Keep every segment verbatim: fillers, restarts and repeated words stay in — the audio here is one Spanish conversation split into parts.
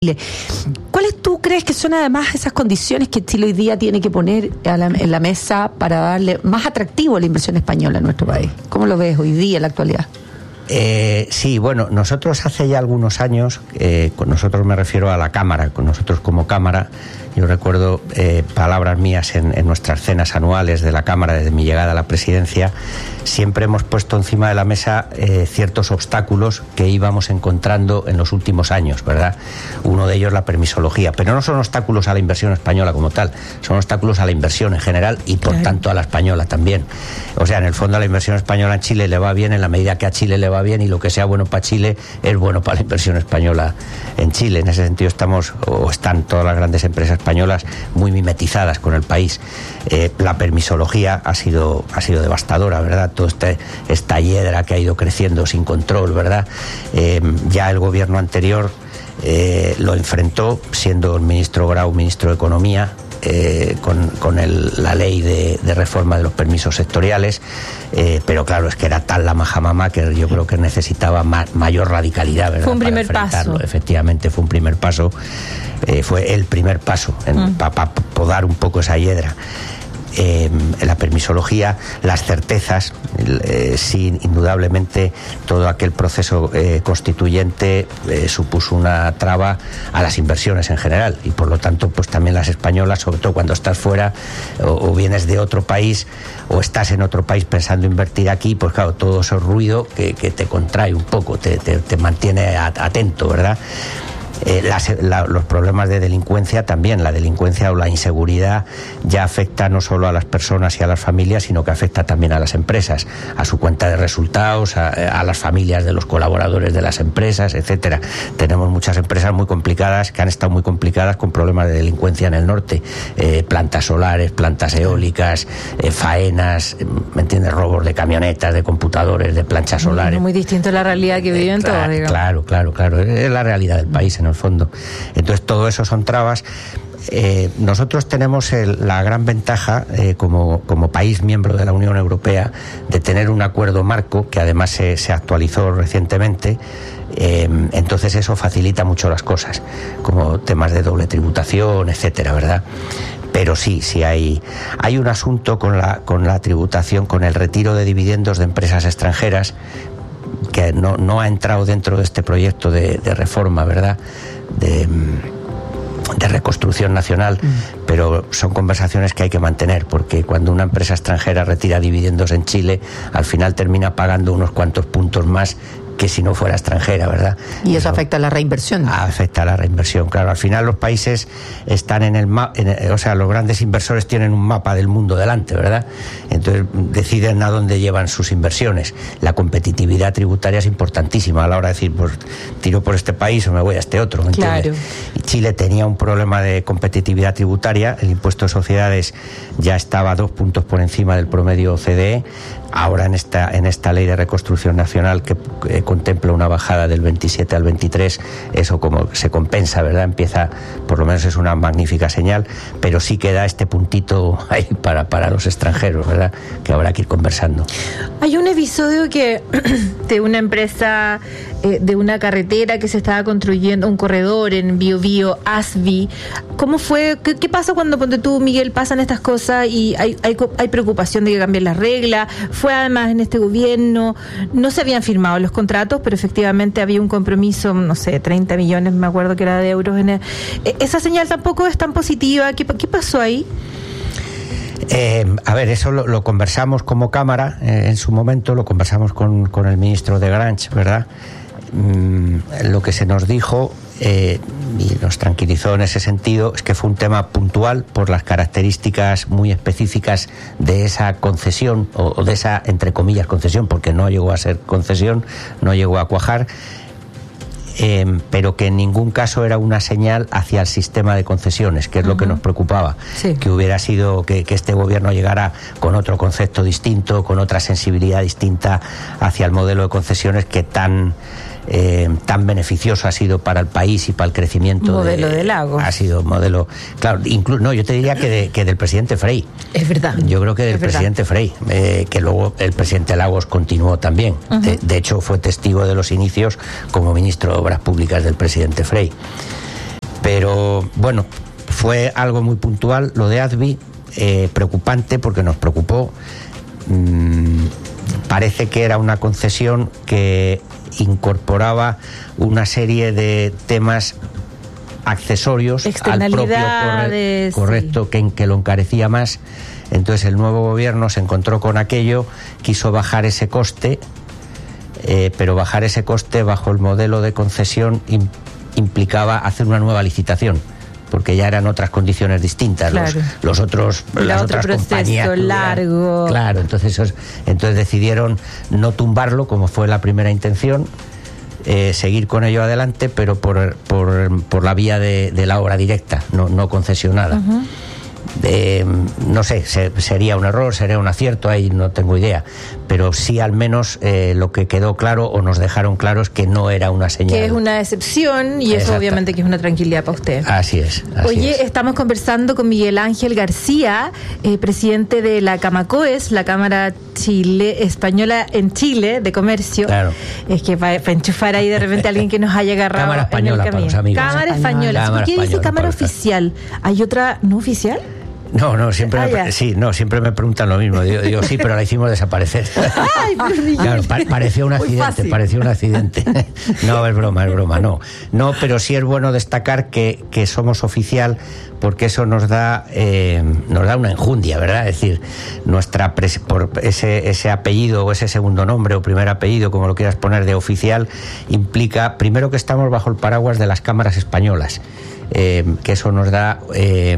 ¿Cuáles tú crees que son además esas condiciones que Chile hoy día tiene que poner a la, en la mesa para darle más atractivo a la inversión española en nuestro país? ¿Cómo lo ves hoy día en la actualidad? Eh, sí, bueno, nosotros hace ya algunos años, eh, con nosotros me refiero a la Cámara, con nosotros como Cámara, yo recuerdo eh, palabras mías en, en nuestras cenas anuales de la Cámara desde mi llegada a la presidencia, siempre hemos puesto encima de la mesa eh, ciertos obstáculos que íbamos encontrando en los últimos años, ¿verdad? Uno de ellos la permisología, pero no son obstáculos a la inversión española como tal, son obstáculos a la inversión en general y por claro. tanto a la española también. O sea, en el fondo a la inversión española en Chile le va bien en la medida que a Chile le va bien y lo que sea bueno para Chile es bueno para la inversión española en Chile. En ese sentido estamos, o están todas las grandes empresas españolas muy mimetizadas con el país. Eh, la permisología ha sido, ha sido devastadora, ¿verdad? Toda este, esta hiedra que ha ido creciendo sin control, ¿verdad? Eh, ya el gobierno anterior eh, lo enfrentó, siendo el ministro Grau ministro de Economía, Eh, con, con el, la ley de, de reforma de los permisos sectoriales, eh, pero claro, es que era tal la majamama que yo creo que necesitaba ma, mayor radicalidad, ¿verdad? Fue un primer paso. Efectivamente, fue un primer paso, eh, fue el primer paso mm. para pa, podar un poco esa hiedra. Eh, la permisología, las certezas, eh, sí, indudablemente todo aquel proceso eh, constituyente eh, supuso una traba a las inversiones en general y por lo tanto pues también las españolas, sobre todo cuando estás fuera o, o vienes de otro país o estás en otro país pensando invertir aquí, pues claro, todo ese ruido que, que te contrae un poco, te, te, te mantiene atento, ¿verdad? Eh, las, la, los problemas de delincuencia también, la delincuencia o la inseguridad ya afecta no solo a las personas y a las familias, sino que afecta también a las empresas, a su cuenta de resultados, a, a las familias de los colaboradores de las empresas, etcétera. Tenemos muchas empresas muy complicadas, que han estado muy complicadas con problemas de delincuencia en el norte, eh, plantas solares, plantas eólicas, eh, faenas, ¿me entiendes? Robos de camionetas, de computadores, de planchas solares. Muy distinto a la realidad que viven eh, claro, todos, digamos. Claro, claro, claro, es la realidad del país en el fondo. Entonces todo eso son trabas. Eh, nosotros tenemos el, la gran ventaja eh, como, como país miembro de la Unión Europea de tener un acuerdo marco que además se, se actualizó recientemente. Eh, entonces eso facilita mucho las cosas, como temas de doble tributación, etcétera, ¿verdad? Pero sí, sí hay, hay un asunto con la, con la tributación, con el retiro de dividendos de empresas extranjeras que no, no ha entrado dentro de este proyecto de, de reforma, ¿verdad?, de, de reconstrucción nacional, mm. pero son conversaciones que hay que mantener, porque cuando una empresa extranjera retira dividendos en Chile, al final termina pagando unos cuantos puntos más que si no fuera extranjera, ¿verdad? Y eso, eso afecta a la reinversión. Afecta a la reinversión, claro. Al final los países están en el mapa, o sea, los grandes inversores tienen un mapa del mundo delante, ¿verdad? Entonces deciden a dónde llevan sus inversiones. La competitividad tributaria es importantísima a la hora de decir, pues tiro por este país o me voy a este otro, ¿me entiendes? Claro. Y Chile tenía un problema de competitividad tributaria, el impuesto de sociedades ya estaba dos puntos por encima del promedio O C D E. Ahora en esta en esta ley de reconstrucción nacional que eh, contempla una bajada del veintisiete al veintitrés, eso como se compensa, ¿verdad? Empieza, por lo menos es una magnífica señal, pero sí queda este puntito ahí para, para los extranjeros, ¿verdad? Que habrá que ir conversando. Hay un episodio que de una empresa, eh, de una carretera que se estaba construyendo, un corredor en Bio Bio, Asvi. ¿Cómo fue? ¿Qué, qué pasa cuando, ponte tú, Miguel, pasan estas cosas y hay, hay, hay preocupación de que cambien las reglas? Fue además en este gobierno, no se habían firmado los contratos, pero efectivamente había un compromiso, no sé, treinta millones, me acuerdo que era de euros. En el, esa señal tampoco es tan positiva. ¿Qué, qué pasó ahí? Eh, a ver, eso lo, lo conversamos como Cámara, eh, en su momento lo conversamos con, con el ministro de Grange, ¿verdad? Mm, lo que se nos dijo eh, y nos tranquilizó en ese sentido es que fue un tema puntual por las características muy específicas de esa concesión o, o de esa, entre comillas, concesión, porque no llegó a ser concesión, no llegó a cuajar. Eh, pero que en ningún caso era una señal hacia el sistema de concesiones, que es uh-huh. lo que nos preocupaba, sí. que hubiera sido que, que este gobierno llegara con otro concepto distinto, con otra sensibilidad distinta hacia el modelo de concesiones que tan eh, tan beneficioso ha sido para el país y para el crecimiento. Modelo de, de Lagos. Ha sido modelo, claro, incluso, no, yo te diría que, de, que del presidente Frey. Es verdad. Yo creo que del presidente Frey, eh, que luego el presidente Lagos continuó también. Uh-huh. De, de hecho, fue testigo de los inicios como ministro de Obras Públicas del presidente Frey. bueno, fue algo muy puntual lo de Asby, eh, preocupante porque nos preocupó. Mm, parece que era una concesión que incorporaba una serie de temas accesorios al propio corre- correcto, sí. que, que lo encarecía más. Entonces el nuevo gobierno se encontró con aquello, quiso bajar ese coste, eh, pero bajar ese coste bajo el modelo de concesión im- implicaba hacer una nueva licitación, porque ya eran otras condiciones distintas. Claro. Los, los otros, las otras compañías. Largo. Claro, entonces, esos, entonces decidieron no tumbarlo, como fue la primera intención, eh, seguir con ello adelante, pero por, por, por la vía de, de la obra directa, no, no concesionada. Uh-huh. Eh, no sé, se, sería un error, sería un acierto, ahí no tengo idea, pero sí al menos eh, lo que quedó claro o nos dejaron claro es que no era una señal. Que es una excepción y Exacto. Eso obviamente que es una tranquilidad para usted. Así es. Así Oye, es. Estamos conversando con Miguel Ángel García, eh, presidente de la Camacoes, la Cámara Chile Española en Chile de Comercio. Claro. Es que para pa enchufar ahí de repente a alguien que nos haya agarrado. Cámara Española en el camino. Para los amigos. Cámara Española. Cámara ¿Por qué española, dice Cámara oficial? ¿Hay otra no oficial? No, no, siempre ah, me, sí, no, siempre me preguntan lo mismo. Digo, digo sí, pero la hicimos desaparecer. Ay, claro, pa- pareció un accidente, pareció un accidente. No, es broma, es broma, no. No, pero sí es bueno destacar que, que somos oficial, porque eso nos da eh, nos da una enjundia, ¿verdad? Es decir, nuestra pres- por ese ese apellido o ese segundo nombre o primer apellido, como lo quieras poner, de oficial, implica primero que estamos bajo el paraguas de las cámaras españolas, eh, que eso nos da eh,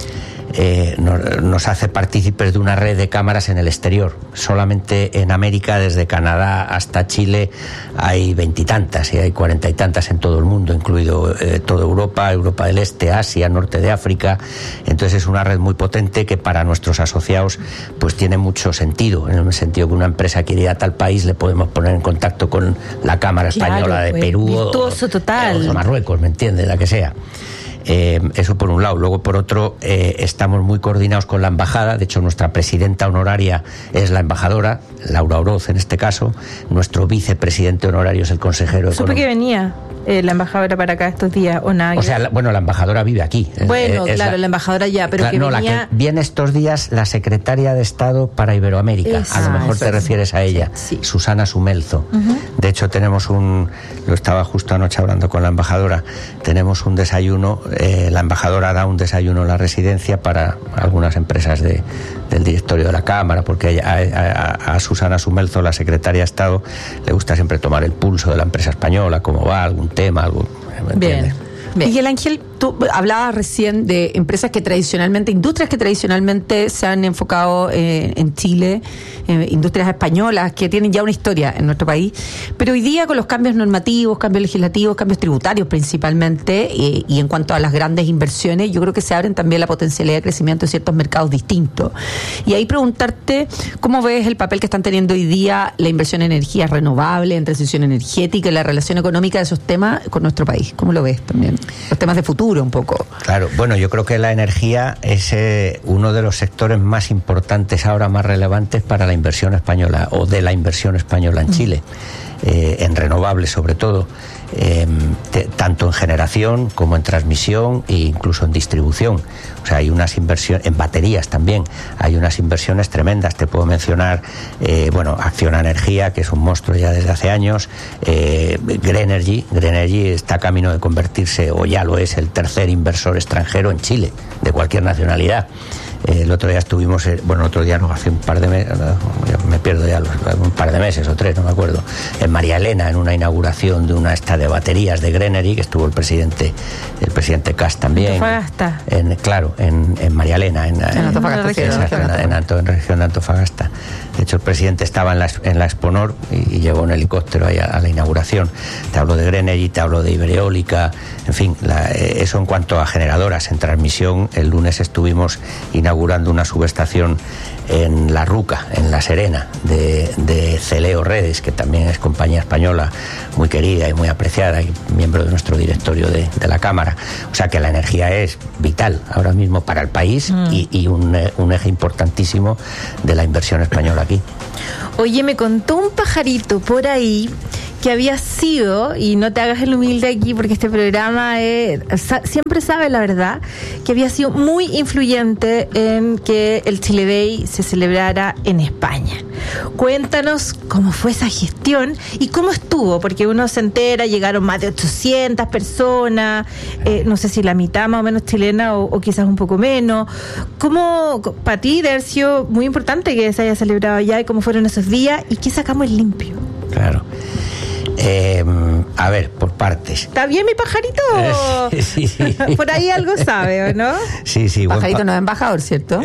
Eh, nos, nos hace partícipes de una red de cámaras en el exterior. Solamente en América, desde Canadá hasta Chile, hay veintitantas y hay cuarenta y tantas en todo el mundo, incluido eh, toda Europa, Europa del Este, Asia, Norte de África. Entonces es una red muy potente que para nuestros asociados pues tiene mucho sentido, en el sentido que una empresa quiere ir a tal país, le podemos poner en contacto con la Cámara Española claro, de pues, Perú virtuoso total. o de Marruecos, ¿me entiendes? La que sea. Eh, eso por un lado. Luego por otro, eh, estamos muy coordinados con la embajada. De hecho, nuestra presidenta honoraria es la embajadora, Laura Oroz en este caso. Nuestro vicepresidente honorario es el consejero Supe que venía eh, la embajadora para acá estos días o nada. O sea, la, bueno, la embajadora vive aquí. Bueno, es claro, la, la, la embajadora ya, pero claro, que no, venía... la que viene estos días la secretaria de Estado para Iberoamérica. Esa, a lo mejor eso, te refieres a ella, sí. Susana Sumelzo. Uh-huh. De hecho, tenemos un, lo estaba justo anoche hablando con la embajadora, tenemos un desayuno, eh, la embajadora da un desayuno en la residencia para algunas empresas de, del directorio de la Cámara, porque a, a, a Susana Sumelzo, la secretaria de Estado, le gusta siempre tomar el pulso de la empresa española, cómo va, algún tema, algo. Bien. Bien. Miguel Ángel, tú hablabas recién de empresas que tradicionalmente, industrias que tradicionalmente se han enfocado eh, en Chile, eh, industrias españolas que tienen ya una historia en nuestro país, pero hoy día con los cambios normativos, cambios legislativos, cambios tributarios principalmente, eh, y en cuanto a las grandes inversiones, yo creo que se abren también la potencialidad de crecimiento de ciertos mercados distintos. Y ahí preguntarte, ¿cómo ves el papel que están teniendo hoy día la inversión en energías renovables, en transición energética y la relación económica de esos temas con nuestro país? ¿Cómo lo ves también? Los temas de futuro un poco. Claro, bueno, yo creo que la energía es eh, uno de los sectores más importantes ahora, más relevantes para la inversión española o de la inversión española en Chile, eh, en renovables sobre todo, eh, te, tanto en generación como en transmisión e incluso en distribución. O sea, hay unas inversiones, en baterías también, hay unas inversiones tremendas. Te puedo mencionar, eh, bueno, Acciona Energía, que es un monstruo ya desde hace años, eh, Grenergy, Grenergy está camino de convertirse, o ya lo es, el tercer inversor extranjero en Chile, de cualquier nacionalidad. Eh, el otro día estuvimos, eh, bueno, el otro día no, hace un par de meses, me pierdo ya, los, un par de meses o tres, no me acuerdo, en María Elena, en una inauguración de una esta de baterías de Grenergy, que estuvo el presidente, el presidente Kass también. Antofagasta. En, claro, en, en María Elena, en, en, Antofagasta, sí, en, en, en, Anto, en región de Antofagasta. De hecho, el presidente estaba en la, en la Exponor y, y llegó en helicóptero ahí a, a la inauguración. Te hablo de Grenergy, te hablo de Ibereólica, en fin, la, eso en cuanto a generadoras. En transmisión, el lunes estuvimos inaugurando una subestación en La Ruca, en La Serena, de, de Celeo Redes, que también es compañía española muy querida y muy apreciada y miembro de nuestro directorio de, de la Cámara. O sea que la energía es vital ahora mismo para el país mm. y, y un, un eje importantísimo de la inversión española aquí. Oye, me contó un pajarito por ahí que había sido, y no te hagas el humilde aquí porque este programa es, siempre sabe la verdad, que había sido muy influyente en que el Chile Day se celebrara en España. Cuéntanos cómo fue esa gestión y cómo estuvo, porque uno se entera, llegaron más de ochocientas personas, eh, no sé si la mitad más o menos chilena o, o quizás un poco menos. ¿Cómo, para ti, debe haber sido muy importante que se haya celebrado allá y cómo fueron esos días y qué sacamos limpio? Claro. Eh, a ver, por partes. ¿Está bien mi pajarito? Eh, sí, sí. Por ahí algo sabe, ¿o no? Sí, sí. Pajarito pa- no es embajador, ¿cierto?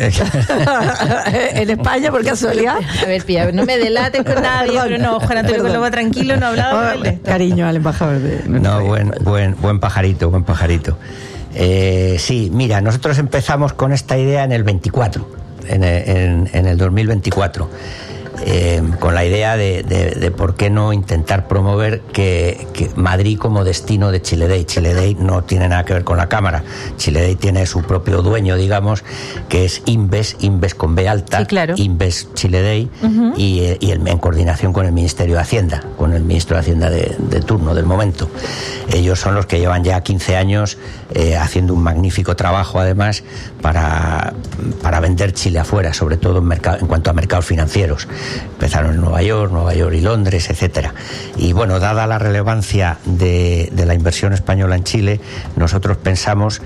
En España, por casualidad. A ver, Pía, no me delates con nadie, Perdón. pero no, Juan Antonio Coloma tranquilo, no hablaba con él. Cariño al embajador de... No, buen, buen, buen pajarito, buen pajarito. Eh, sí, mira, nosotros empezamos con esta idea en el veinticuatro, en, en, en el dos mil veinticuatro. Eh, con la idea de, de, de por qué no intentar promover que, que Madrid como destino de Chile Day. Chile Day no tiene nada que ver con la Cámara. Chile Day tiene su propio dueño, digamos, que es Inves, Inves con B alta, sí, claro. Inves Chile Day, uh-huh. y, y el, en coordinación con el Ministerio de Hacienda, con el ministro de Hacienda de, de turno, del momento. Ellos son los que llevan ya quince años eh, haciendo un magnífico trabajo, además, para, para vender Chile afuera, sobre todo en, mercado, en cuanto a mercados financieros. Empezaron en Nueva York, Nueva York y Londres, etcétera. Y bueno, dada la relevancia de, de la inversión española en Chile, nosotros pensamos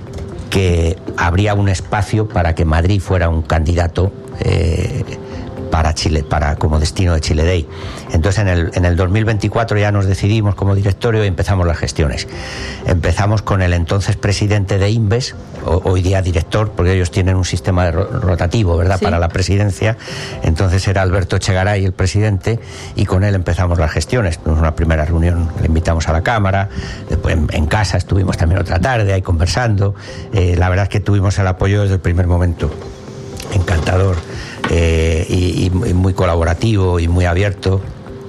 que habría un espacio para que Madrid fuera un candidato eh, para Chile, para como destino de Chile Day. Entonces en el, en el dos mil veinticuatro ya nos decidimos como directorio y empezamos las gestiones. Empezamos con el entonces presidente de Inves, o, hoy día director, porque ellos tienen un sistema de ro- rotativo, ¿verdad?, sí, para la presidencia. Entonces era Alberto Echegaray el presidente y con él empezamos las gestiones. Tuvimos una primera reunión, le invitamos a la Cámara, después en, en casa estuvimos también otra tarde ahí conversando. Eh, la verdad es que tuvimos el apoyo desde el primer momento. Encantador. Eh, y, y muy colaborativo y muy abierto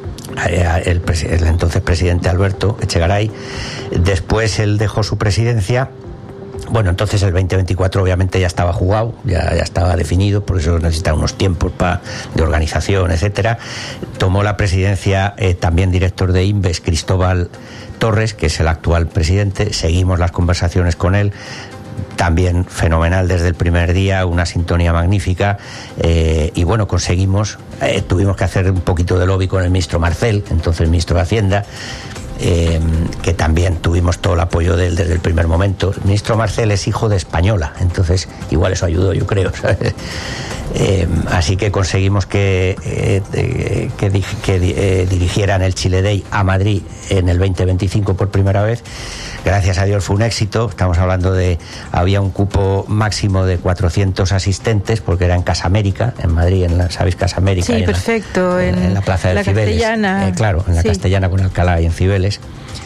el, el entonces presidente Alberto Echegaray. Después él dejó su presidencia. Bueno, entonces el veinte veinticuatro obviamente ya estaba jugado, ya, ya estaba definido, por eso necesitaba unos tiempos pa, de organización, etcétera. Tomó la presidencia eh, también director de Inves, Cristóbal Torres, que es el actual presidente. Seguimos las conversaciones con él. También fenomenal desde el primer día, una sintonía magnífica, eh, y bueno, conseguimos, eh, tuvimos que hacer un poquito de lobby con el ministro Marcel, entonces ministro de Hacienda, eh, que también tuvimos todo el apoyo de él desde el primer momento. El ministro Marcel es hijo de española, entonces igual eso ayudó, yo creo, ¿sabes? Eh, así que conseguimos que, eh, que, que eh, dirigieran el Chile Day a Madrid en el veinte veinticinco por primera vez. Gracias a Dios fue un éxito. Estamos hablando de, había un cupo máximo de cuatrocientos asistentes, porque era en Casa América, en Madrid, en la, ¿sabéis? Casa América. Sí, perfecto. En la, en, en la Plaza de la Cibeles. Castellana. Eh, claro, en la sí. Castellana con Alcalá y en Cibeles.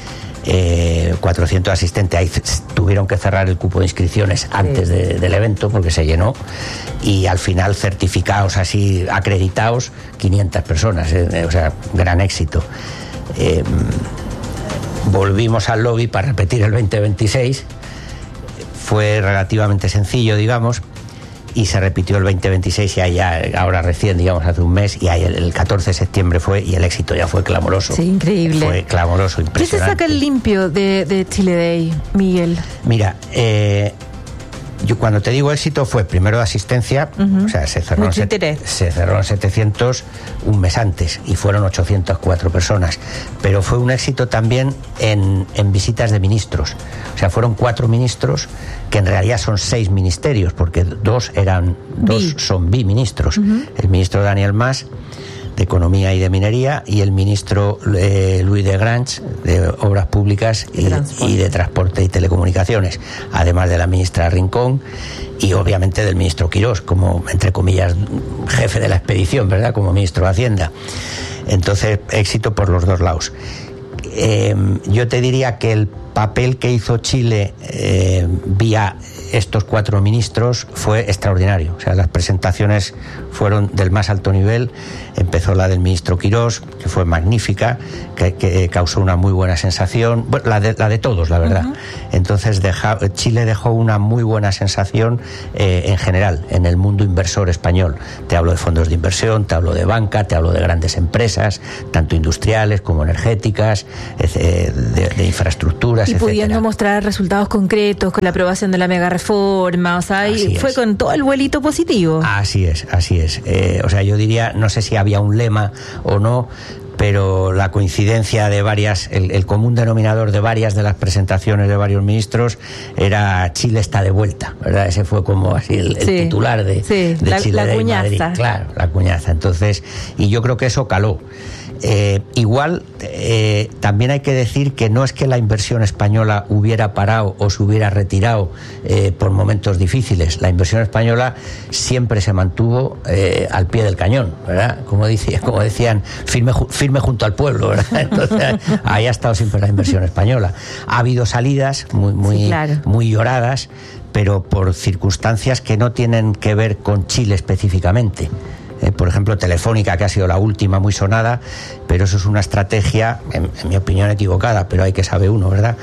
Eh, cuatrocientos asistentes. Ahí tuvieron que cerrar el cupo de inscripciones antes sí. de, del evento porque se llenó, y al final certificados así, acreditados, quinientas personas, eh, o sea, gran éxito. Eh, volvimos al lobby para repetir el veinte veintiséis. Fue relativamente sencillo, digamos, y se repitió el veinte veintiséis y allá, ahora recién, digamos, hace un mes, y ahí el, el catorce de septiembre fue, y el éxito ya fue clamoroso. Sí, increíble. Fue clamoroso, impresionante. ¿Qué se saca el limpio de, de Chile Day, Miguel? Mira, eh, yo cuando te digo éxito fue primero de asistencia, uh-huh. o sea, se cerró, en set, se cerró en setecientos un mes antes y fueron ochocientas cuatro personas, pero fue un éxito también en, en visitas de ministros. O sea, fueron cuatro ministros, que en realidad son seis ministerios, porque dos eran dos son biministros. Uh-huh. El ministro Daniel Mas, de Economía y de Minería, y el ministro eh, Luis de Grange, de Obras Públicas y, y de Transporte y Telecomunicaciones, además de la ministra Rincón y obviamente del ministro Quirós, como, entre comillas, jefe de la expedición, ¿verdad?, como ministro de Hacienda. Entonces, éxito por los dos lados. Eh, yo te diría que el papel que hizo Chile eh, vía estos cuatro ministros fue extraordinario. O sea, las presentaciones fueron del más alto nivel. Empezó la del ministro Quirós, que fue magnífica, que, que causó una muy buena sensación. Bueno, la de, la de todos, la verdad. Uh-huh. Entonces, deja, Chile dejó una muy buena sensación eh, en general, en el mundo inversor español. Te hablo de fondos de inversión, te hablo de banca, te hablo de grandes empresas, tanto industriales como energéticas, eh, de, de infraestructuras, y etcétera. Pudiendo mostrar resultados concretos con la aprobación de la mega reforma, o sea, y fue con todo el vuelito positivo. Así es, así es. Eh, o sea, yo diría, no sé si había un lema o no, pero la coincidencia de varias, el, el común denominador de varias de las presentaciones de varios ministros era Chile está de vuelta, ¿verdad? Ese fue como así el, el sí, titular de, sí, de la, Chile la Day cuñaza. Madrid. Claro, la cuñaza. Entonces, y yo creo que eso caló. Eh, igual, eh, también hay que decir que no es que la inversión española hubiera parado o se hubiera retirado eh, por momentos difíciles. La inversión española siempre se mantuvo eh, al pie del cañón, ¿verdad? Como, decía, como decían, firme, firme junto al pueblo, ¿verdad? Entonces, ahí ha estado siempre la inversión española. Ha habido salidas muy, muy, sí, claro. muy lloradas, pero por circunstancias que no tienen que ver con Chile específicamente. Eh, por ejemplo, Telefónica, que ha sido la última muy sonada, pero eso es una estrategia, en, en mi opinión, equivocada, pero hay que saber uno, ¿verdad?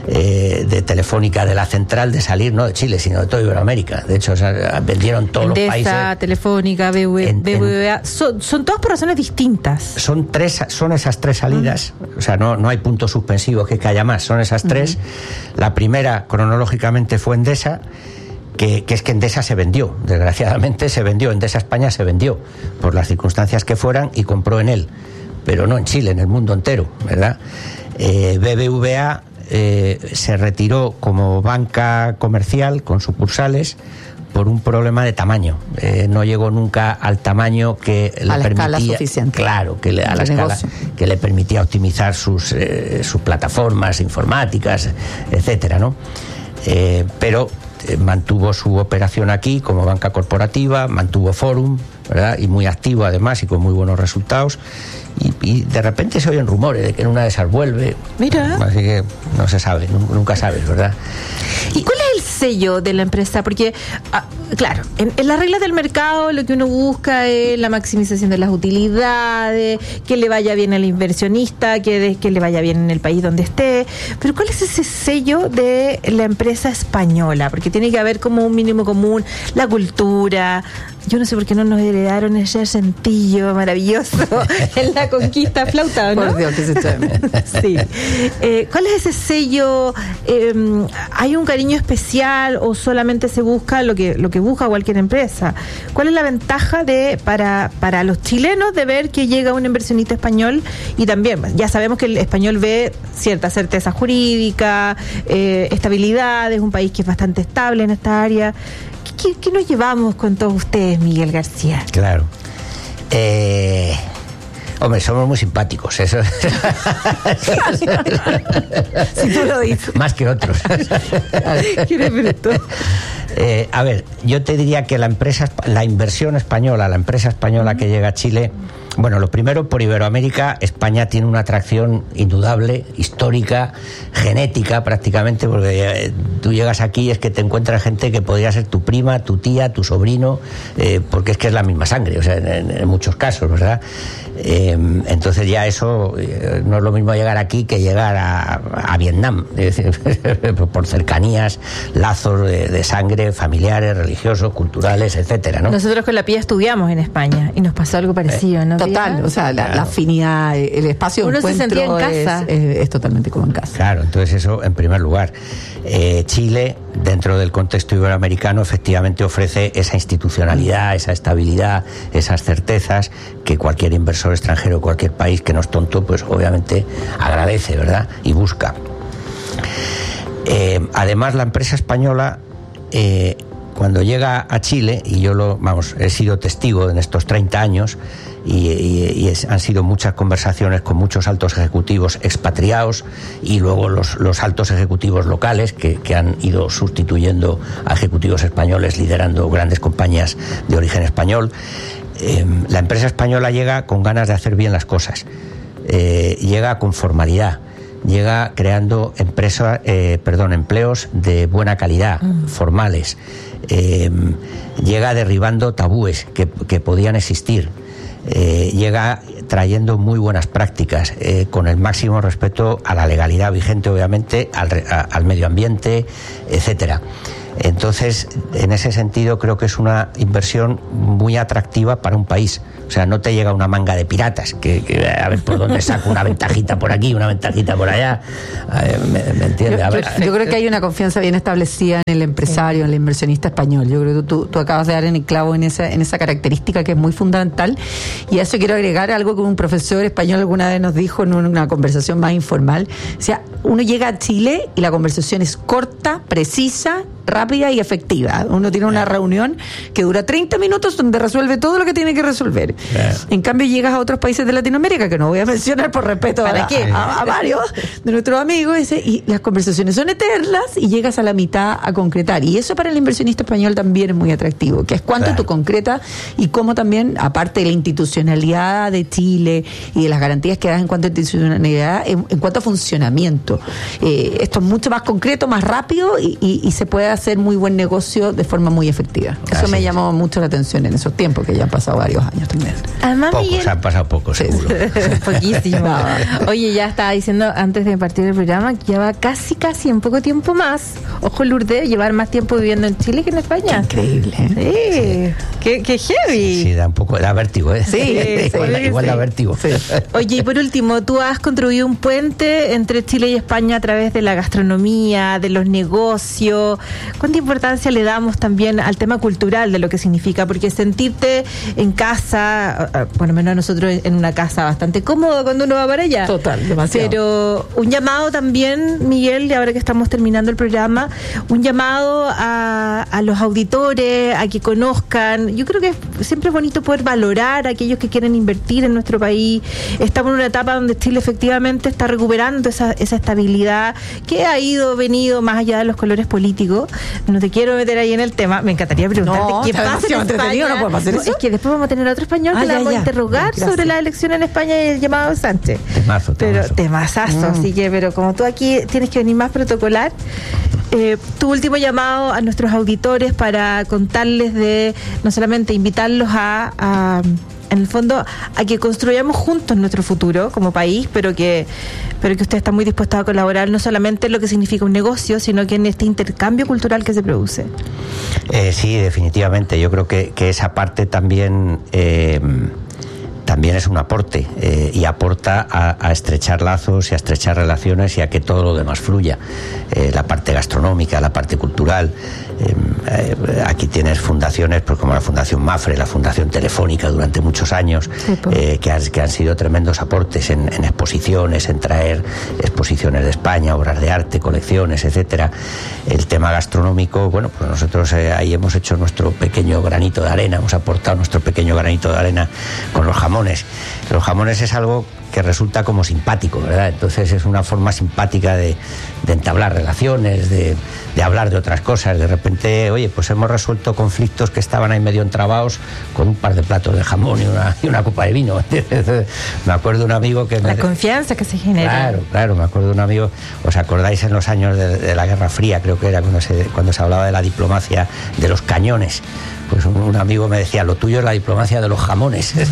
Eh, de Telefónica, de la central, de salir no de Chile, sino de toda Iberoamérica. De hecho, o sea, vendieron todos Endesa, los países. Telefónica, B B V A, son, son todas por razones distintas. Son tres, son esas tres salidas, uh-huh. O sea, no, no hay puntos suspensivos que, que haya más, son esas tres. Uh-huh. La primera, cronológicamente, fue Endesa. Que, que es que Endesa se vendió, desgraciadamente se vendió, Endesa España se vendió, por las circunstancias que fueran, y compró en él, pero no en Chile, en el mundo entero, ¿verdad? Eh, B B V A eh, se retiró como banca comercial con sucursales por un problema de tamaño, eh, no llegó nunca al tamaño que a le la permitía, escala suficiente, claro, que le, a la escala que le permitía optimizar sus eh, sus plataformas informáticas, etcétera, ¿no? Eh, pero mantuvo su operación aquí como banca corporativa, mantuvo Forum, ¿verdad? Y muy activo además y con muy buenos resultados. Y, y de repente se oyen rumores de que en una de esas vuelve. Mira. Así que no se sabe, nunca sabes, ¿verdad? ¿Y cuál es el sello de la empresa? Porque, ah, claro, en, en las reglas del mercado lo que uno busca es la maximización de las utilidades, que le vaya bien al inversionista, que, de, que le vaya bien en el país donde esté. Pero ¿cuál es ese sello de la empresa española? Porque tiene que haber como un mínimo común, la cultura. Yo no sé por qué no nos heredaron ese acentillo maravilloso en la conquista flauta, ¿no? Por Dios, que se echa de menos. Sí. Eh, ¿Cuál es ese sello? Eh, ¿Hay un cariño especial o solamente se busca lo que lo que busca cualquier empresa? ¿Cuál es la ventaja de para para los chilenos de ver que llega un inversionista español? Y también, ya sabemos que el español ve cierta certeza jurídica, eh, estabilidad, es un país que es bastante estable en esta área. ¿Qué, qué nos llevamos con todos ustedes, Miguel García? Claro. Eh, hombre, somos muy simpáticos, eso. Si tú lo dices. Más que otros. eh, a ver, yo te diría que la empresa, la inversión española, la empresa española que llega a Chile, bueno, lo primero, por Iberoamérica, España tiene una atracción indudable, histórica, genética prácticamente, porque eh, tú llegas aquí y es que te encuentras gente que podría ser tu prima, tu tía, tu sobrino, eh, porque es que es la misma sangre, o sea, en, en muchos casos, ¿verdad? Eh, entonces ya eso eh, no es lo mismo llegar aquí que llegar a, a Vietnam, es decir, por cercanías, lazos de, de sangre, familiares, religiosos, culturales, etcétera, ¿no? Nosotros con la Pía estudiamos en España y nos pasó algo parecido, ¿no? Total, o sea, la, claro. la afinidad, el espacio de encuentro se sentía en casa. Es, es, es totalmente como en casa. Claro, entonces eso en primer lugar. Eh, Chile, dentro del contexto iberoamericano, efectivamente ofrece esa institucionalidad, esa estabilidad, esas certezas que cualquier inversor extranjero, cualquier país que no es tonto, pues obviamente agradece, ¿verdad? Y busca. Eh, además, la empresa española, eh, cuando llega a Chile, y yo lo, vamos, he sido testigo en estos treinta años, y, y, y es, han sido muchas conversaciones con muchos altos ejecutivos expatriados y luego los, los altos ejecutivos locales que, que han ido sustituyendo a ejecutivos españoles liderando grandes compañías de origen español. Eh, la empresa española llega con ganas de hacer bien las cosas, eh, llega con formalidad, llega creando empresas, eh, perdón, empleos de buena calidad, mm. formales, eh, llega derribando tabúes que, que podían existir, eh, llega trayendo muy buenas prácticas, eh, con el máximo respeto a la legalidad vigente, obviamente, al, a, al medio ambiente, etcétera. Entonces, en ese sentido, creo que es una inversión muy atractiva para un país. O sea, no te llega una manga de piratas, que, que a ver por dónde saco una ventajita por aquí, una ventajita por allá. Ver, ¿me, me entiendes? A yo, ver, yo, yo creo que hay una confianza bien establecida en el empresario, en el inversionista español. Yo creo que tú, tú acabas de dar en el clavo en esa, en esa característica que es muy fundamental. Y a eso quiero agregar algo que un profesor español alguna vez nos dijo en una conversación más informal. O sea, uno llega a Chile y la conversación es corta, precisa, rápida y efectiva. Uno tiene una reunión que dura treinta minutos donde resuelve todo lo que tiene que resolver. Yeah. En cambio, llegas a otros países de Latinoamérica, que no voy a mencionar por respeto a, a, a varios de nuestros amigos, ese, y las conversaciones son eternas y llegas a la mitad a concretar. Y eso para el inversionista español también es muy atractivo, que es cuánto claro. tú concretas y cómo también, aparte de la institucionalidad de Chile y de las garantías que das en cuanto a institucionalidad, en, en cuanto a funcionamiento. Eh, esto es mucho más concreto, más rápido y, y, y se puede hacer muy buen negocio de forma muy efectiva. Eso Así me llamó es. mucho la atención en esos tiempos, que ya han pasado varios años también. Además, pocos, Miguel... han pasado pocos, seguro. Poquísimo. Oye, ya estaba diciendo antes de partir del programa que lleva casi, casi en poco tiempo más. Ojo, Lourdes, llevar más tiempo viviendo en Chile que en España. Increíble, ¿eh? Sí. Sí. Qué, qué heavy. Sí, da un poco, da vértigo, ¿eh? Sí, igual, sí, igual sí. da vértigo. Sí. Oye, y por último, tú has construido un puente entre Chile y España a través de la gastronomía, de los negocios. ¿Cuánta importancia le damos también al tema cultural de lo que significa? Porque sentirte en casa, por lo menos nosotros en una casa bastante cómodo cuando uno va para allá. Total, demasiado. Pero un llamado también, Miguel, ahora que estamos terminando el programa, un llamado a, a los auditores, a que conozcan. Yo creo que siempre es bonito poder valorar a aquellos que quieren invertir en nuestro país. Estamos en una etapa donde Chile efectivamente está recuperando esa, esa estabilidad que ha ido, venido más allá de los colores políticos. No te quiero meter ahí en el tema, me encantaría preguntarte no, qué pasa en España. No podemos hacer eso. Es que después vamos a tener a otro español ah, que ya, le vamos ya. a interrogar Gracias. sobre la elección en España y el llamado de Sánchez. Temazo, temazo. Pero temazazo, mm. así que, pero como tú aquí tienes que venir más protocolar, eh, tu último llamado a nuestros auditores para contarles de, no solamente invitarlos a, a en el fondo, a que construyamos juntos nuestro futuro como país, pero que pero que usted está muy dispuesto a colaborar no solamente en lo que significa un negocio, sino que en este intercambio cultural que se produce. Eh, sí, definitivamente. Yo creo que, que esa parte también... Eh, también es un aporte eh, y aporta a, a estrechar lazos y a estrechar relaciones y a que todo lo demás fluya. Eh, la parte gastronómica, la parte cultural. Eh, eh, aquí tienes fundaciones pues como la Fundación Mafre, la Fundación Telefónica durante muchos años, sí, pues. eh, que, han, que han sido tremendos aportes en, en exposiciones, en traer exposiciones de España, obras de arte, colecciones, etcétera. El tema gastronómico, bueno, pues nosotros eh, ahí hemos hecho nuestro pequeño granito de arena, hemos aportado nuestro pequeño granito de arena con los jamones. Los jamones es algo que resulta como simpático, ¿verdad? Entonces es una forma simpática de, de entablar relaciones, de, de hablar de otras cosas. De repente, oye, pues hemos resuelto conflictos que estaban ahí medio entrabados con un par de platos de jamón y una, y una copa de vino. Me acuerdo de un amigo que... La me... confianza que se genera. Claro, claro, me acuerdo de un amigo, ¿os acordáis en los años de, de la Guerra Fría? Creo que era cuando se, cuando se hablaba de la diplomacia de los cañones. Pues un, un amigo me decía, lo tuyo es la diplomacia de los jamones. O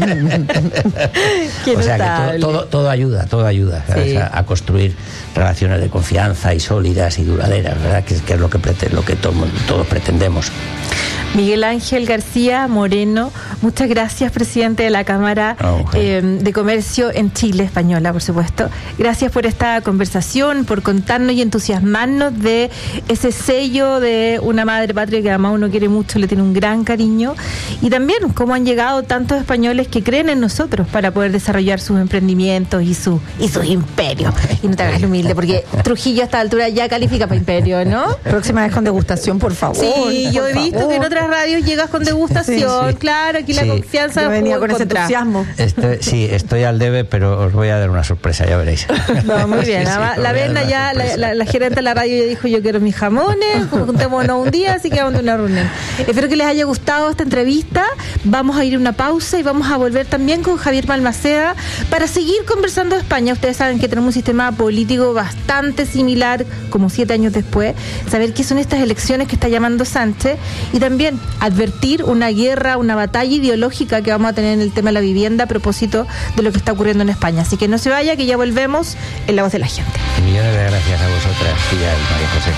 sea que todo, todo, todo ayuda, todo ayuda, sí. a, a construir relaciones de confianza y sólidas y duraderas, ¿verdad? Que, que es lo que, prete, lo que to, todos pretendemos. Miguel Ángel García Moreno, muchas gracias, presidente de la Cámara oh, okay. eh, de Comercio en Chile, española, por supuesto. Gracias por esta conversación, por contarnos y entusiasmarnos de ese sello de una madre patria que además uno quiere mucho, le tiene un gran cariño, y también cómo han llegado tantos españoles que creen en nosotros para poder desarrollar sus emprendimientos y, su, y sus imperios. Y no te hagas humilde, porque Trujillo a esta altura ya califica para imperio, ¿no? Próxima vez con degustación, por favor. Sí, yo he visto favor. que en otras radios llegas con degustación, sí, sí. claro, aquí sí. la confianza yo venía con ese entusiasmo. Estoy, sí, estoy al debe, pero os voy a dar una sorpresa, ya veréis. No, muy bien. Sí, sí, la Berna ya, la, la, la gerente de la radio ya dijo, yo quiero mis jamones, juntémonos un día, así que vamos a una reunión. Espero Espero que les haya gustado esta entrevista. Vamos a ir a una pausa y vamos a volver también con Javier Balmaceda para seguir conversando de España. Ustedes saben que tenemos un sistema político bastante similar, como siete años después. Saber qué son estas elecciones que está llamando Sánchez y también advertir una guerra, una batalla ideológica que vamos a tener en el tema de la vivienda a propósito de lo que está ocurriendo en España. Así que no se vaya, que ya volvemos en La Voz de la Gente. Millones de gracias a vosotras, Tía y María José.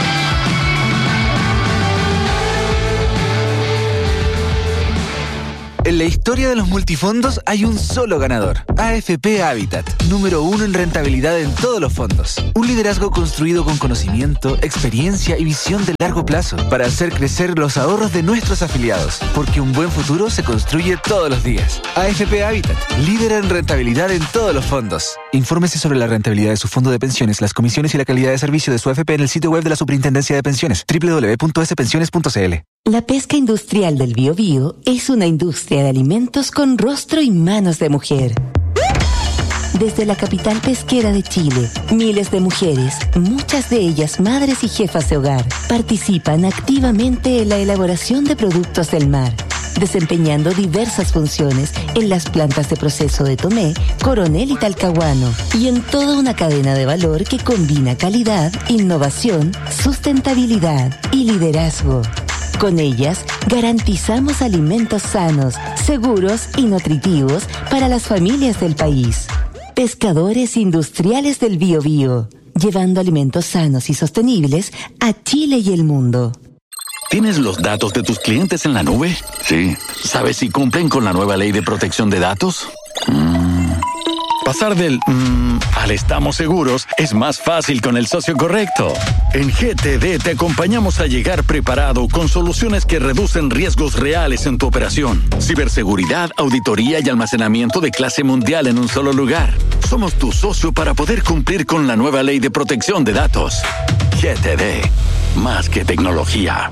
En la historia de los multifondos hay un solo ganador. A F P Habitat, número uno en rentabilidad en todos los fondos. Un liderazgo construido con conocimiento, experiencia y visión de largo plazo para hacer crecer los ahorros de nuestros afiliados. Porque un buen futuro se construye todos los días. A F P Habitat, líder en rentabilidad en todos los fondos. Infórmese sobre la rentabilidad de su fondo de pensiones, las comisiones y la calidad de servicio de su A F P en el sitio web de la Superintendencia de Pensiones, doble u doble u doble u punto s pensiones punto c l. La pesca industrial del Biobío es una industria de alimentos con rostro y manos de mujer. Desde la capital pesquera de Chile, miles de mujeres, muchas de ellas madres y jefas de hogar, participan activamente en la elaboración de productos del mar, desempeñando diversas funciones en las plantas de proceso de Tomé, Coronel y Talcahuano, y en toda una cadena de valor que combina calidad, innovación, sustentabilidad y liderazgo. Con ellas, garantizamos alimentos sanos, seguros y nutritivos para las familias del país. Pescadores Industriales del Biobío, llevando alimentos sanos y sostenibles a Chile y el mundo. ¿Tienes los datos de tus clientes en la nube? Sí. ¿Sabes si cumplen con la nueva ley de protección de datos? Mm. Pasar del mmm, al estamos seguros es más fácil con el socio correcto. En G T D te acompañamos a llegar preparado con soluciones que reducen riesgos reales en tu operación. Ciberseguridad, auditoría y almacenamiento de clase mundial en un solo lugar. Somos tu socio para poder cumplir con la nueva ley de protección de datos. G T D, más que tecnología.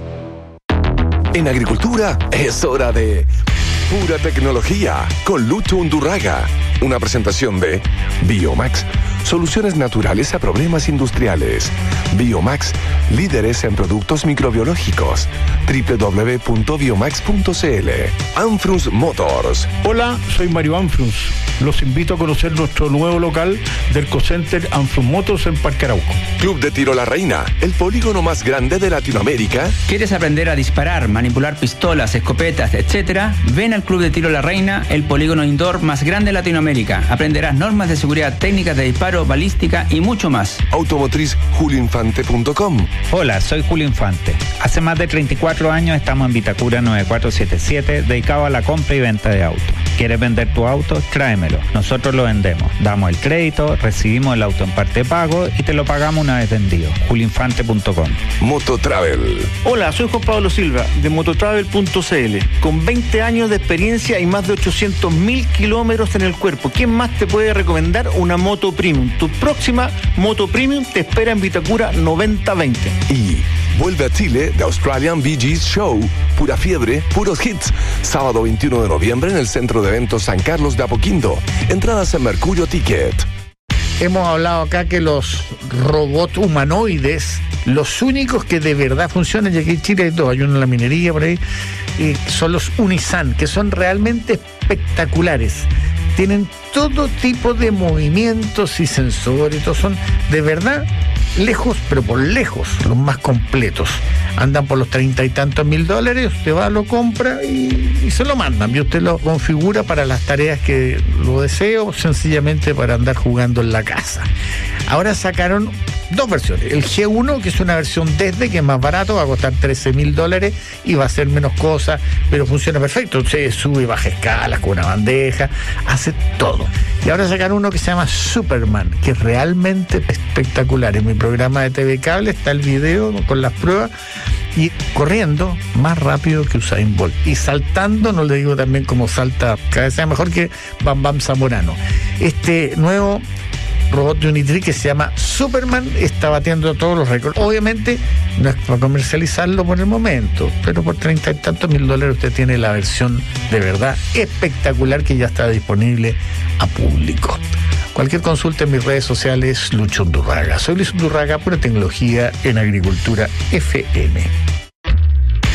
En agricultura es hora de pura tecnología con Lucho Undurraga. Una presentación de Biomax, soluciones naturales a problemas industriales. Biomax, líderes en productos microbiológicos. doble u doble u doble u punto biomax punto c l. Anfrus Motors. Hola, soy Mario Anfrus. Los invito a conocer nuestro nuevo local del Ecocenter Anfrus Motors en Parque Arauco. Club de Tiro La Reina, el polígono más grande de Latinoamérica. ¿Quieres aprender a disparar, manipular pistolas, escopetas, etcétera? Ven al Club de Tiro La Reina, el polígono indoor más grande de Latinoamérica. Aprenderás normas de seguridad, técnicas de disparo, balística y mucho más. Automotriz julio infante punto com. Hola, soy Julio Infante. Hace más de treinta y cuatro años estamos en Vitacura nueve cuatro siete siete, dedicado a la compra y venta de autos. ¿Quieres vender tu auto? Tráemelo. Nosotros lo vendemos. Damos el crédito, recibimos el auto en parte de pago y te lo pagamos una vez vendido. julio infante punto com. Mototravel. Hola, soy Juan Pablo Silva de mototravel punto c l. Con veinte años de experiencia y más de ochocientos mil kilómetros en el cuerpo. ¿Quién más te puede recomendar una moto premium? Tu próxima moto premium te espera en Vitacura noventa veinte. Y vuelve a Chile The Australian Bee Gees Show. Pura fiebre, puros hits. Sábado veintiuno de noviembre en el Centro de Eventos San Carlos de Apoquindo. Entradas en Mercurio Ticket. Hemos hablado acá que los robots humanoides, los únicos que de verdad funcionan, y aquí en Chile hay dos, hay uno en la minería por ahí, y son los Unisan, que son realmente espectaculares. Tienen todo tipo de movimientos y sensores, todos son de verdad lejos, pero por lejos, los más completos. Andan por los treinta y tantos mil dólares, usted va, lo compra y, y se lo mandan. Y usted lo configura para las tareas que lo desee o sencillamente para andar jugando en la casa. Ahora sacaron dos versiones. El G uno, que es una versión desde, que es más barato, va a costar trece mil dólares y va a hacer menos cosas, pero funciona perfecto. Usted sube y baja escalas con una bandeja, hace todo. Y ahora sacaron uno que se llama Superman, que es realmente espectacular. En mi programa de T V Cable está el video con las pruebas, y corriendo más rápido que Usain Bolt y saltando, no le digo también como salta, cada vez sea mejor que Bam Bam Zamorano. Este nuevo robot de Unitree que se llama Superman está batiendo todos los récords. Obviamente no es para comercializarlo por el momento, pero por treinta y tantos mil dólares usted tiene la versión de verdad espectacular que ya está disponible a público. Cualquier consulta en mis redes sociales, Lucho Undurraga. Soy Luis Undurraga, pura tecnología en agricultura F M.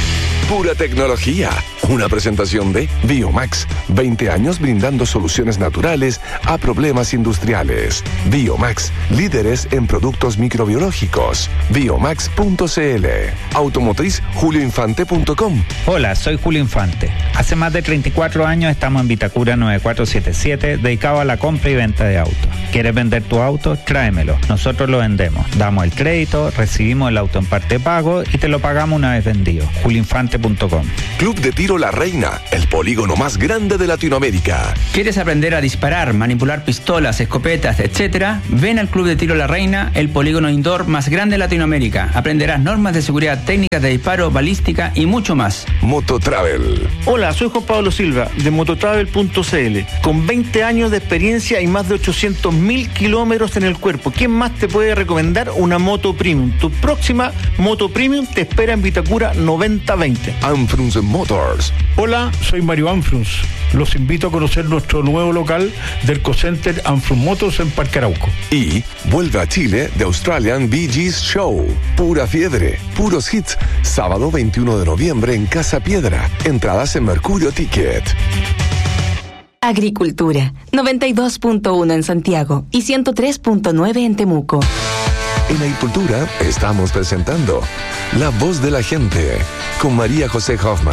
pura tecnología. Una presentación de Biomax, veinte años brindando soluciones naturales a problemas industriales. Biomax, líderes en productos microbiológicos. biomax punto c l. Automotriz julio infante punto com. Hola, soy Julio Infante. Hace más de treinta y cuatro años estamos en Vitacura nueve cuatro siete siete, dedicado a la compra y venta de autos. ¿Quieres vender tu auto? Tráemelo. Nosotros lo vendemos. Damos el crédito, recibimos el auto en parte pago y te lo pagamos una vez vendido. julio infante punto com. Club de Tiro La Reina, el polígono más grande de Latinoamérica. ¿Quieres aprender a disparar, manipular pistolas, escopetas, etcétera? Ven al Club de Tiro La Reina, el polígono indoor más grande de Latinoamérica. Aprenderás normas de seguridad, técnicas de disparo, balística y mucho más. Mototravel. Hola, soy Juan Pablo Silva de mototravel punto c l. Con veinte años de experiencia y más de ochocientos mil kilómetros en el cuerpo, ¿quién más te puede recomendar una moto premium? Tu próxima moto premium te espera en Vitacura noventa veinte. Anfrunz Motors. Hola, soy Mario Anfrunz. Los invito a conocer nuestro nuevo local del Co-Center Anfrunz Motors en Parque Arauco. Y vuelve a Chile The Australian Bee Gees Show. Pura fiebre, puros hits. Sábado veintiuno de noviembre en Casa Piedra. Entradas en Mercurio Ticket. Agricultura, noventa y dos punto uno en Santiago y ciento tres punto nueve en Temuco. En Agricultura estamos presentando La Voz de la Gente con María José Hoffman.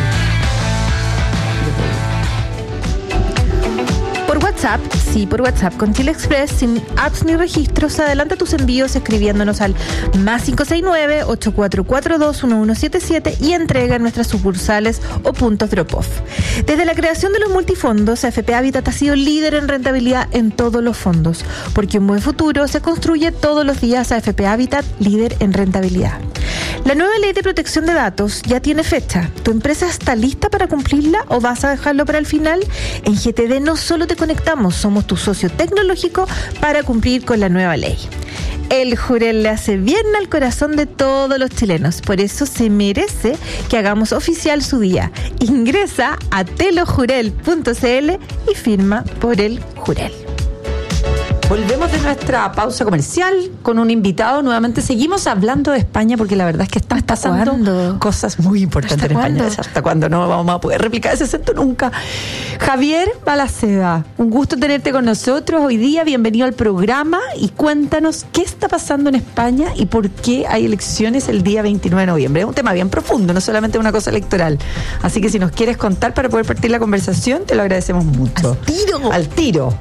Por WhatsApp, sí, por WhatsApp, con Chile Express, sin apps ni registros, adelanta tus envíos escribiéndonos al más cinco seis nueve, ocho cuatro cuatro dos, uno uno siete siete y entrega en nuestras sucursales o puntos drop-off. Desde la creación de los multifondos, A F P Habitat ha sido líder en rentabilidad en todos los fondos, porque un buen futuro se construye todos los días. A F P Habitat, líder en rentabilidad. La nueva ley de protección de datos ya tiene fecha. ¿Tu empresa está lista para cumplirla o vas a dejarlo para el final? En G T D no solo te conectamos, somos tu socio tecnológico para cumplir con la nueva ley. El Jurel le hace bien al corazón de todos los chilenos, por eso se merece que hagamos oficial su día. Ingresa a telojurel punto c l y firma por el Jurel. Volvemos de nuestra pausa comercial con un invitado. Nuevamente seguimos hablando de España porque la verdad es que están pasando ¿Cuándo? cosas muy importantes en España. ¿Cuándo? ¿Hasta cuándo no vamos a poder replicar ese acento nunca? Javier Balaceda, un gusto tenerte con nosotros hoy día. Bienvenido al programa y cuéntanos qué está pasando en España y por qué hay elecciones el día veintinueve de noviembre. Es un tema bien profundo, no solamente una cosa electoral. Así que si nos quieres contar para poder partir la conversación, te lo agradecemos mucho. ¡Al tiro! Al tiro.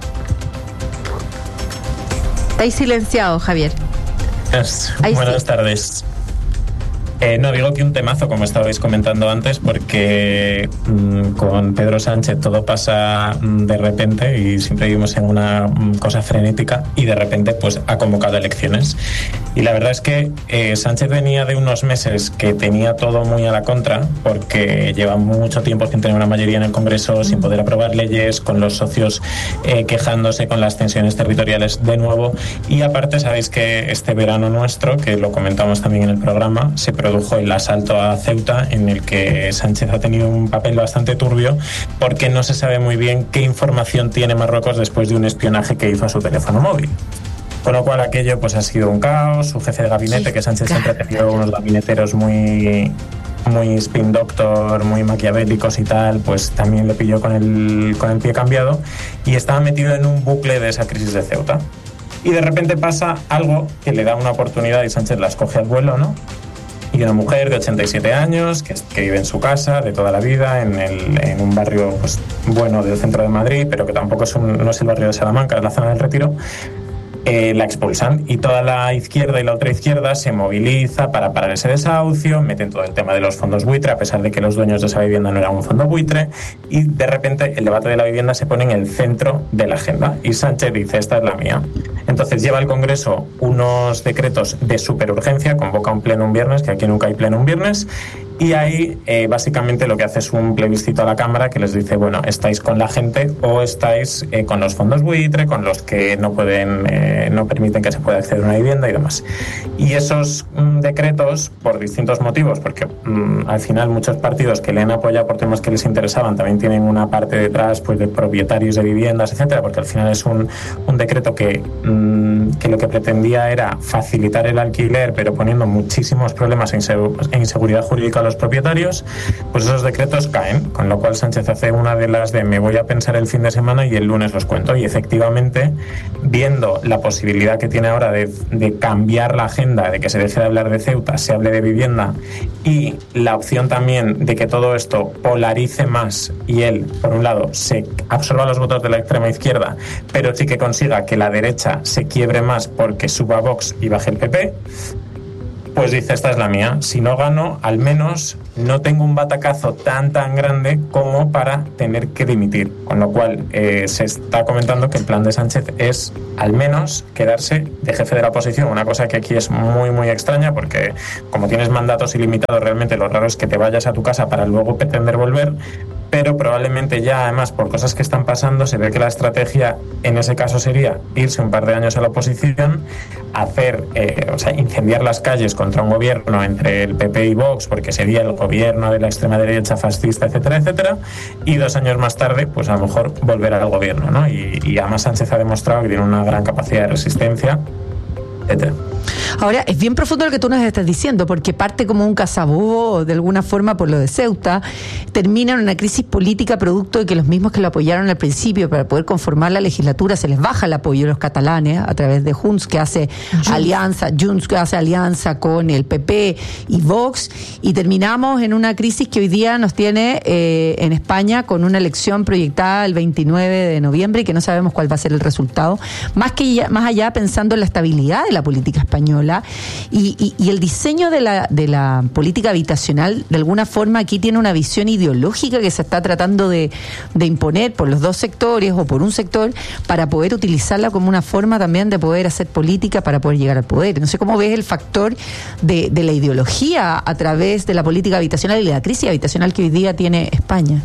Estáis silenciado, Javier. Yes. Ahí Buenas sí. tardes. Eh, no, digo que un temazo, como estabais comentando antes, porque mmm, con Pedro Sánchez todo pasa mmm, de repente y siempre vivimos en una mmm, cosa frenética y de repente pues ha convocado elecciones. Y la verdad es que eh, Sánchez venía de unos meses que tenía todo muy a la contra, porque lleva mucho tiempo sin tener una mayoría en el Congreso, sin poder aprobar leyes, con los socios eh, quejándose con las tensiones territoriales de nuevo. Y aparte sabéis que este verano nuestro, que lo comentamos también en el programa, se produjo el asalto a Ceuta, en el que Sánchez ha tenido un papel bastante turbio porque no se sabe muy bien qué información tiene Marruecos después de un espionaje que hizo a su teléfono móvil. Con lo cual aquello pues ha sido un caos. Su jefe de gabinete, que Sánchez siempre ha tenido unos gabineteros muy muy spin doctor, muy maquiavélicos y tal, pues también le pilló con el, con el pie cambiado y estaba metido en un bucle de esa crisis de Ceuta. Y de repente pasa algo que le da una oportunidad y Sánchez la escoge al vuelo, ¿no? Y una mujer de ochenta y siete años que, que vive en su casa de toda la vida en, el, en un barrio pues, bueno del centro de Madrid, pero que tampoco es, un, no es el barrio de Salamanca, es la zona del Retiro. Eh, la expulsan y toda la izquierda y la otra izquierda se moviliza para parar ese desahucio, meten todo el tema de los fondos buitre, a pesar de que los dueños de esa vivienda no eran un fondo buitre, y de repente el debate de la vivienda se pone en el centro de la agenda y Sánchez dice, esta es la mía. Entonces lleva al Congreso unos decretos de superurgencia, convoca un pleno un viernes, que aquí nunca hay pleno un viernes, y ahí eh, básicamente lo que hace es un plebiscito a la Cámara que les dice, bueno, estáis con la gente o estáis eh, con los fondos buitre, con los que no pueden, eh, no permiten que se pueda acceder a una vivienda y demás. Y esos mm, decretos, por distintos motivos, porque mm, al final muchos partidos que le han apoyado por temas que les interesaban también tienen una parte detrás pues de propietarios de viviendas, etcétera, porque al final es un, un decreto que mm, que lo que pretendía era facilitar el alquiler, pero poniendo muchísimos problemas e inseguridad jurídica a los propietarios, pues esos decretos caen, con lo cual Sánchez hace una de las de me voy a pensar el fin de semana y el lunes los cuento. Y efectivamente, viendo la posibilidad que tiene ahora de, de cambiar la agenda, de que se deje de hablar de Ceuta, se hable de vivienda, y la opción también de que todo esto polarice más y él, por un lado, se absorba los votos de la extrema izquierda, pero sí que consiga que la derecha se quiebre más porque suba Vox y baje el P P, pues dice, esta es la mía. Si no gano, al menos no tengo un batacazo tan tan grande como para tener que dimitir. Con lo cual eh, se está comentando que el plan de Sánchez es al menos quedarse de jefe de la oposición, una cosa que aquí es muy muy extraña, porque como tienes mandatos ilimitados, realmente lo raro es que te vayas a tu casa para luego pretender volver. Pero probablemente ya, además, por cosas que están pasando, se ve que la estrategia en ese caso sería irse un par de años a la oposición, hacer, eh, o sea, incendiar las calles contra un gobierno entre el P P y Vox, porque sería el gobierno de la extrema derecha fascista, etcétera, etcétera, y dos años más tarde, pues a lo mejor volver al gobierno, ¿no? Y, y además Sánchez ha demostrado que tiene una gran capacidad de resistencia, etcétera. Ahora, es bien profundo lo que tú nos estás diciendo, porque parte como un cazabobo, de alguna forma, por lo de Ceuta, termina en una crisis política producto de que los mismos que lo apoyaron al principio para poder conformar la legislatura, se les baja el apoyo a los catalanes a través de Junts, que hace Junts. alianza, Junts que hace alianza con el P P y Vox, y terminamos en una crisis que hoy día nos tiene eh, en España con una elección proyectada el veintinueve de noviembre y que no sabemos cuál va a ser el resultado, más que ya, más allá pensando en la estabilidad de la política española. Y, y, y el diseño de la, de la política habitacional, de alguna forma, aquí tiene una visión ideológica que se está tratando de, de imponer por los dos sectores o por un sector para poder utilizarla como una forma también de poder hacer política para poder llegar al poder. No sé cómo ves el factor de, de la ideología a través de la política habitacional y de la crisis habitacional que hoy día tiene España.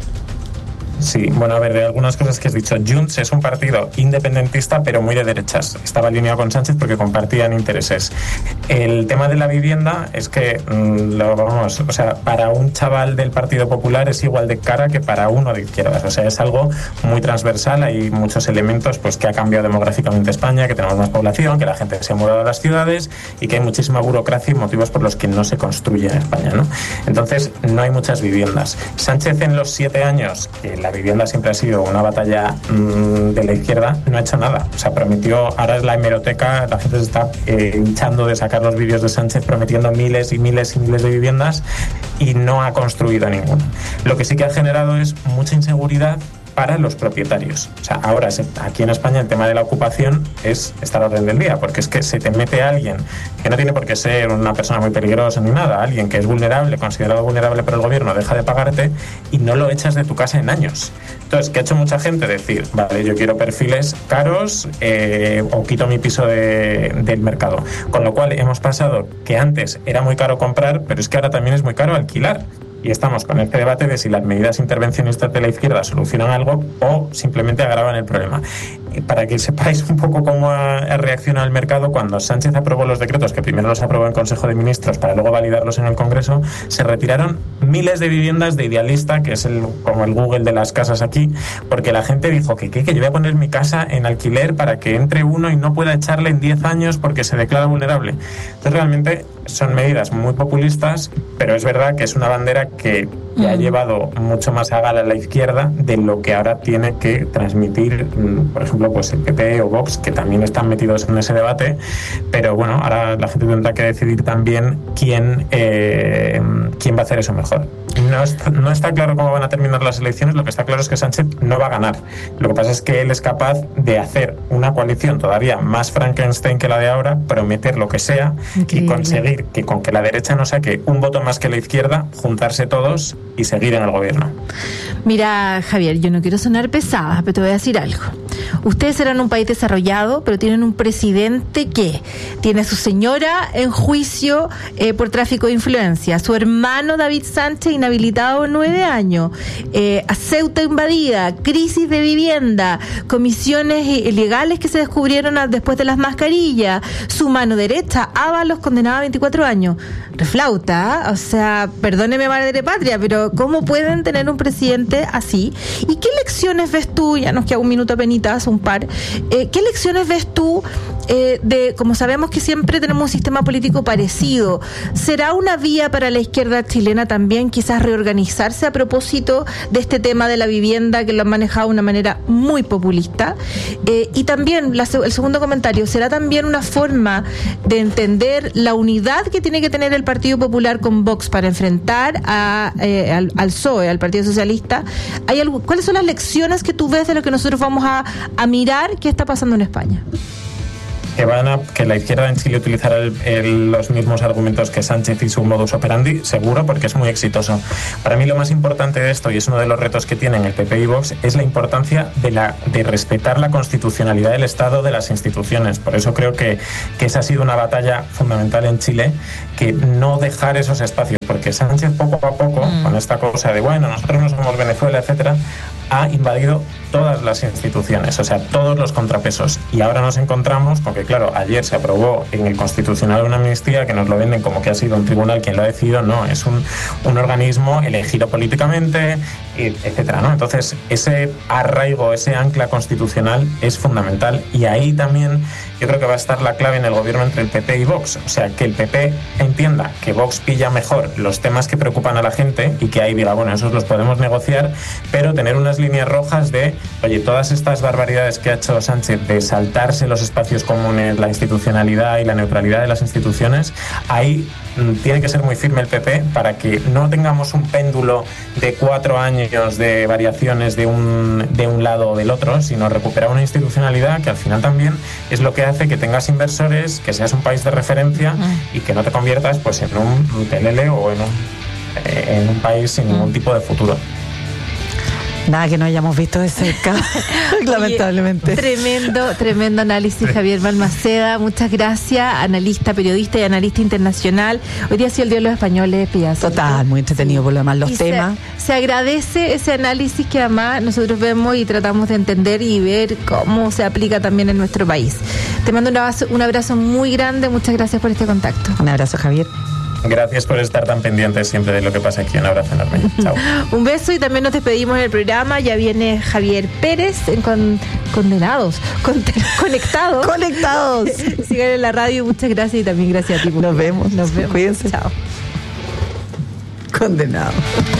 Sí, bueno, a ver, de algunas cosas que has dicho. Junts es un partido independentista, pero muy de derechas. Estaba alineado con Sánchez porque compartían intereses. El tema de la vivienda es que, lo vamos, o sea, para un chaval del Partido Popular es igual de cara que para uno de izquierdas. O sea, es algo muy transversal. Hay muchos elementos, pues, que ha cambiado demográficamente España, que tenemos más población, que la gente se ha mudado a las ciudades y que hay muchísima burocracia y motivos por los que no se construye en España, ¿no? Entonces, no hay muchas viviendas. Sánchez, en los siete años que la La vivienda siempre ha sido una batalla mmm, de la izquierda, no ha hecho nada. O sea, prometió, ahora es la hemeroteca, la gente se está eh, hinchando de sacar los vídeos de Sánchez prometiendo miles y miles y miles de viviendas y no ha construido ninguna. Lo que sí que ha generado es mucha inseguridad para los propietarios. O sea, ahora aquí en España el tema de la ocupación es estar a orden del día, porque es que se te mete alguien que no tiene por qué ser una persona muy peligrosa ni nada, alguien que es vulnerable, considerado vulnerable por el gobierno, deja de pagarte y no lo echas de tu casa en años. Entonces, ¿qué ha hecho mucha gente? Decir, vale, yo quiero perfiles caros eh, o quito mi piso de, del mercado. Con lo cual hemos pasado que antes era muy caro comprar, pero es que ahora también es muy caro alquilar. Y estamos con este debate de si las medidas intervencionistas de la izquierda solucionan algo o simplemente agravan el problema. Y para que sepáis un poco cómo ha, ha reaccionado el mercado, cuando Sánchez aprobó los decretos, que primero los aprobó en Consejo de Ministros para luego validarlos en el Congreso, se retiraron miles de viviendas de Idealista, que es el, como el Google de las casas aquí, porque la gente dijo que, que, que yo voy a poner mi casa en alquiler para que entre uno y no pueda echarle en diez años porque se declara vulnerable. Entonces, realmente son medidas muy populistas, pero es verdad que es una bandera que ya ha llevado mucho más a gala a la izquierda de lo que ahora tiene que transmitir, por ejemplo, pues el P P o Vox, que también están metidos en ese debate. Pero bueno, ahora la gente tendrá que decidir también quién, eh, quién va a hacer eso mejor. No está, no está claro cómo van a terminar las elecciones. Lo que está claro es que Sánchez no va a ganar. Lo que pasa es que él es capaz de hacer una coalición todavía más Frankenstein que la de ahora, prometer lo que sea. Increíble. Y conseguir que con que la derecha no saque un voto más que la izquierda, juntarse todos y seguir en el gobierno. Mira, Javier, yo no quiero sonar pesada, pero te voy a decir algo. Ustedes serán un país desarrollado, pero tienen un presidente que tiene a su señora en juicio eh, por tráfico de influencia, a su hermano David Sánchez inhabilitado en nueve años, eh, a Ceuta invadida, crisis de vivienda, comisiones ilegales que se descubrieron a, después de las mascarillas, su mano derecha, Ábalos, condenado a veinticuatro años. Reflauta, ¿eh? O sea, perdóneme madre patria, pero ¿cómo pueden tener un presidente así? ¿Y qué lecciones ves tú? Ya nos queda un minuto apenitas, un par. Eh, ¿Qué lecciones ves tú eh, de, como sabemos que siempre tenemos un sistema político parecido, ¿será una vía para la izquierda chilena también quizás reorganizarse a propósito de este tema de la vivienda que lo han manejado de una manera muy populista? Eh, y también la, el segundo comentario, ¿será también una forma de entender la unidad que tiene que tener el Partido Popular con Vox para enfrentar a, eh, al, al P S O E, al Partido Socialista? ¿Hay algo, ¿Cuáles son las lecciones que tú ves de lo que nosotros vamos a, a mirar qué está pasando en España? Que van a que la izquierda en Chile utilizará el, el, los mismos argumentos que Sánchez y su modus operandi, seguro, porque es muy exitoso. Para mí lo más importante de esto, y es uno de los retos que tienen el P P y Vox, es la importancia de, la, de respetar la constitucionalidad del Estado, de las instituciones. Por eso creo que, que esa ha sido una batalla fundamental en Chile, que no dejar esos espacios, porque Sánchez poco a poco, mm. con esta cosa de, bueno, nosotros no somos Venezuela, etcétera, ha invadido todas las instituciones, o sea, todos los contrapesos. Y ahora nos encontramos, porque claro, ayer se aprobó en el Constitucional una amnistía que nos lo venden como que ha sido un tribunal quien lo ha decidido. No, es un, un organismo elegido políticamente, etcétera, ¿no? Entonces, ese arraigo, ese ancla constitucional es fundamental, y ahí también yo creo que va a estar la clave en el gobierno entre el P P y Vox. O sea, que el P P entienda que Vox pilla mejor los temas que preocupan a la gente y que ahí diga, bueno, esos los podemos negociar, pero tener unas líneas rojas de, oye, todas estas barbaridades que ha hecho Sánchez de saltarse los espacios comunes, la institucionalidad y la neutralidad de las instituciones, ahí tiene que ser muy firme el P P para que no tengamos un péndulo de cuatro años de variaciones de un, de un lado o del otro, sino recuperar una institucionalidad que al final también es lo que hace que tengas inversores, que seas un país de referencia y que no te conviertas pues en un T L L o en un, en un país sin ningún tipo de futuro. Nada que no hayamos visto de cerca, lamentablemente. Oye, tremendo, tremendo análisis, Javier Balmaceda. Muchas gracias, analista, periodista y analista internacional. Hoy día ha sido el Día de los Españoles, Piazza. Total, muy entretenido por lo demás los y temas. Se, se agradece ese análisis que además nosotros vemos y tratamos de entender y ver cómo se aplica también en nuestro país. Te mando un abrazo, un abrazo muy grande. Muchas gracias por este contacto. Un abrazo, Javier. Gracias por estar tan pendientes siempre de lo que pasa aquí. Un abrazo enorme. Chao. Un beso, y también nos despedimos del programa. Ya viene Javier Pérez en con, Condenados. Con, conectados. Conectados. Sigan en la radio. Muchas gracias, y también gracias a ti. Nos vemos. Nos vemos. Cuídense. Chao. Condenados.